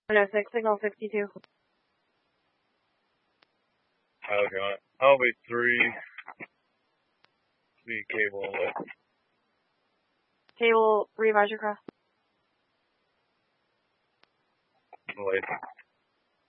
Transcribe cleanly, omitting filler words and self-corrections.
106, signal 62. Okay, on it. I'll be 3. See cable lit. Cable, revise your cross. Lit.